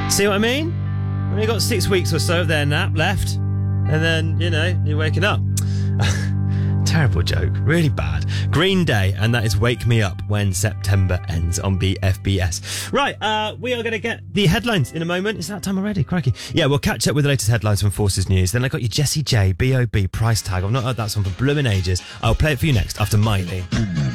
See what I mean? Only got 6 weeks or so of their nap left, and then, you're waking up. Terrible joke. Really bad. Green Day, and that is Wake Me Up When September Ends on BFBS. Right, we are going to get the headlines in a moment. Is that time already? Crikey. Yeah, we'll catch up with the latest headlines from Forces News. Then I got your Jessie J, B.O.B. price tag. I've not heard that song for blooming ages. I'll play it for you next after Miley.